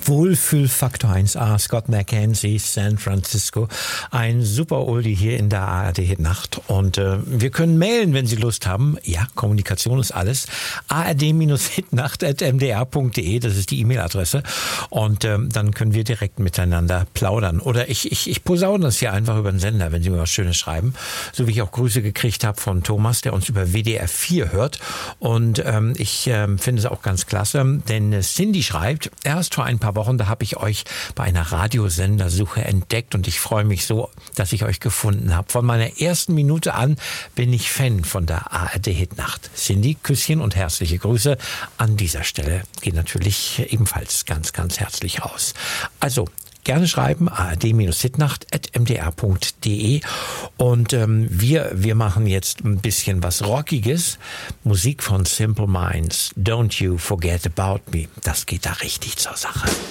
Wohlfühlfaktor 1A, Scott McKenzie, San Francisco. Ein super Oldie hier in der ARD Hitnacht. Und wir können mailen, wenn Sie Lust haben. Ja, Kommunikation ist alles. ard-hitnacht@mdr.de, das ist die E-Mail-Adresse. Und dann können wir direkt miteinander plaudern. Oder ich posaune das hier einfach über den Sender, wenn Sie mir was Schönes schreiben. So wie ich auch Grüße gekriegt habe von Thomas, der uns über WDR 4 hört. Und ich finde es auch ganz klasse, denn Cindy schreibt, erst vor ein paar Wochen, da habe ich euch bei einer Radiosendersuche entdeckt und ich freue mich so, dass ich euch gefunden habe. Von meiner ersten Minute an bin ich Fan von der ARD Hitnacht. Cindy, Küsschen und herzliche Grüße an dieser Stelle. Geht natürlich ebenfalls ganz, ganz herzlich raus. Also, gerne schreiben, ard-hitnacht@mdr.de. Und wir machen jetzt ein bisschen was Rockiges. Musik von Simple Minds. Don't You Forget About Me. Das geht da richtig zur Sache.